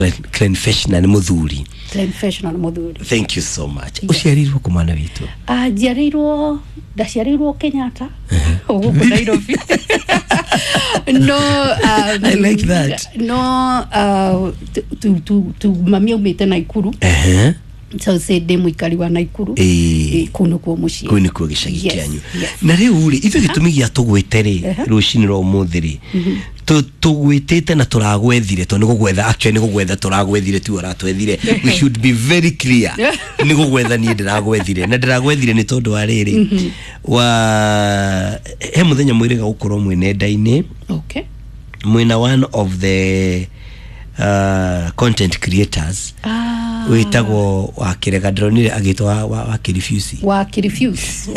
Clenfeshional Muthuri. Clenfeshional Muthuri. Thank you so much. Uciarirwo ku mwana witu? Ndaciarirwo Kenyatta. Ogo Nairobi. No, I like that. No, to mami umete Naikuru. So say demo ikari wa Naikuru. Kuno kwa mushi. Kuno kwa gicagi kyanyu. Na riu ri ithu gitumi gia tugweteri rucini ro muthiri. Tugwetete na turagwethire to nigugwetha actually nigugwetha turagwethire tu aratwethire. We should be very clear. Nigugwetha ni ndiragwethire na ndiragwethire ni tondu wa riri wa he muthenya mwiriga gukorwo mwenenda-ini. Okay. Mwina one of the content creators. Witagwo wa kirega ndronire agitwa wa kirifuse. Wa kirifuse.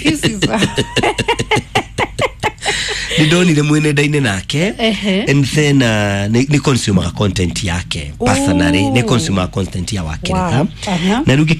Nidonire mwenenda-ini nake and then ni consumer content yake personally ni consumer content ya wakirega na rugi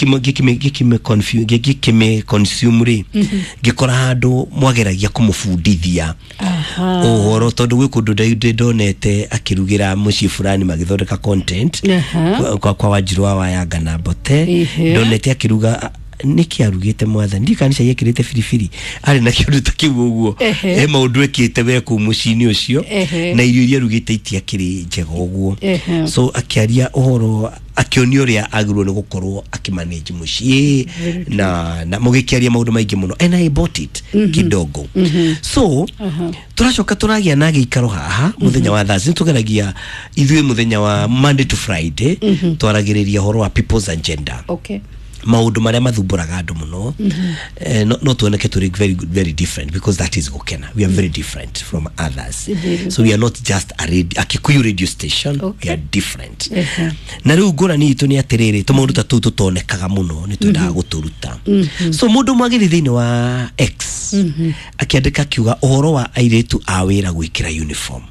gikime consume gikora handu mwageragia kumufundithia uhoro tondu gwi kundu ndonete akirugira muci fulani magithondeka content kwa Wanjirũ wa Yanga na Bote ndonete akiruga niki arugite mwathani ndikanisa yekirite firifiri ari na kindu takiuguo maundu ekite we ku mucini ucio na irio iria arugite itiakiri njega uguo so akiaria uhoro akionio ria agirwo ni gukorwo akimanage muci na mugikiaria maundu maingi muno and I bought it kidogo so turacoka turagia na gikaro haha muthenya wa Thursday tugeragia ithuĩ muthenya wa Monday to Friday twaragiriria horo wa people's agenda. Okay. Maundu maria mathumburaga andu muno no tuoneke turi very different because that is Gukena. We are very different from others. So we are not just a Kikuyu radio station. We are different. Na riu ngurani itu ni atiriri tumaundu ta tu tutonekaga muno ni twendaga guturuta. So mundu mwagiri thiini wa X akiandika kiuga uhoro wa airetu a wira gwikira uniform.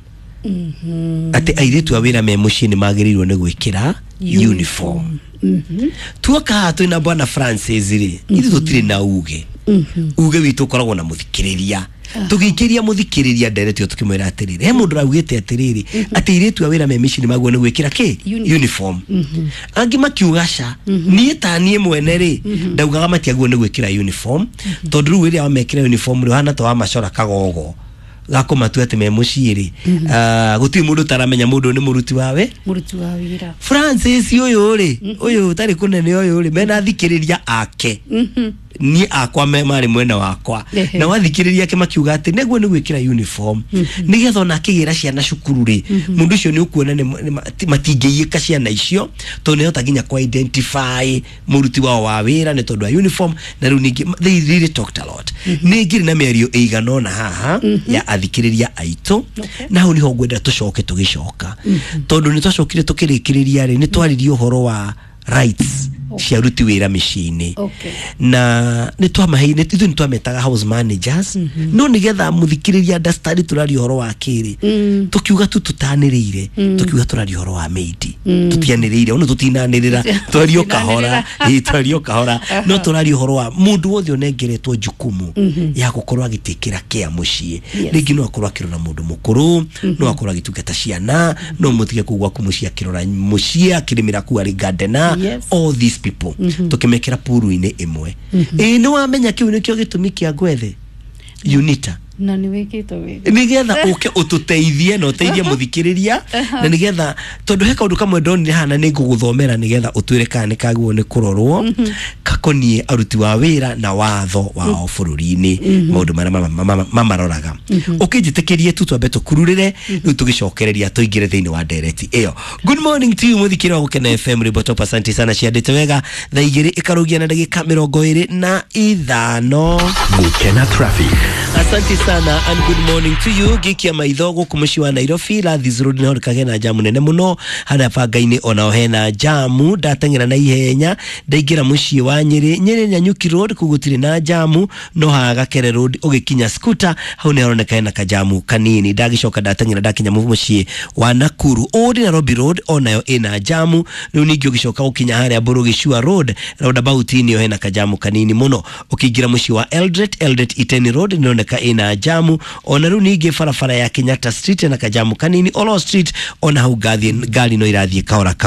Ati airetu a wira me muci ni magirirwo ni gwikira uniform. Tuoka twina bwana Francis ri ithu tutire na uge witu koragwo na muthikiriria tugikiria muthikiriria nderetio tukimwira atiriri he mundu raugite atiriri ati iretu awira me mission magwo ni gwikira ki uniform angi makiugasha nie tanie mwene ri ndaugaga matiagwo ni gwikira uniform tondu ru iria wamekira uniform ri hana to wa macora kagogo gako matu ati me muciri guti mundu taramenya mundu ni muruti wa wira Francis uyu tari kunene uyu mena thikiriria ake ni akwa mari mwena wakwa na wathikiriria ke makiuga ati negwo ni gwikira uniform nigetho na kigira ciana cukuru ri mundu ucio ni ukuona ni matingiyika ciana icio to ne otaginya kwa identify muruti wa wira ni tondu wa uniform na ru ningi they really talked a lot ningiri na mĩario ĩigana haha ya athikiriria aitu na hu niho ngwenda tucoke tugicoka tondu ni twacokire tukirikiriria ri ni twaririo horo wa rights cia ruti wira micini na ni twamaheine ithu ni twametaga house managers no nigetha muthikiriria understand turari horo wa kiri tukiuga tutanirire tukiuga turari horo wa maid tutianirire ono tutinanirira twario kahora no turari horo wa mundu wothe onengeretwo jukumu ya gukorwa agitikira kia mucie ringi no akorwa akirora mundu mukuru no akorwa agitungata ciana no mutige kugwa kumucia akirora mucie akirimira ku ari gardener all these people tukimekera puru-ini imwe ni wamenya kiu nikio gitumi kia gwethe unita na ni wikito we nigetha uke ututeithie no teithie muthikiriria na nigetha tondu he kaundu kamwe ndonire hana ni nguguthomera nigetha utwire kana kagwo ni kurorwo kakonie aruti wa wira na watho wa bururi-ini maundu maria mamaroraga ukinjitikirie tu twambe tukururire riu tugicokereria tuingire thiini wa direct iyo. Good morning to you muthikiri wa Gukena FM Ribotop, asante sana ciandite wega thaa igiri ikarugia na ndagika 25 Gukena Traffic. Asante sana and good morning to you. Gikia maitho guku muci wa Nairobi Lathis Road niho kagena jamu nene muno hana banga-ini ona hena jamu ndatengera na ihenya ndaigira muci wa Nyeri Nyanyuki Road kugutire na jamu no Gakere Road ugikinya scooter hau ni haroneka na kajamu kanini ndagicoka ndatengera ndakinya muci wa Nakuru Old Nairobi Road onayo ina jamu riu ningi ugicoka ukinya haria Burugishua Road roundabout ni hena kajamu kanini muno ukigira muci wa Eldoret Iteni Road ni haroneka ina jamu ona ru ningi barabara ya Kenyatta Street na kajamu kanini Olo Street ona hau gari no irathie kaora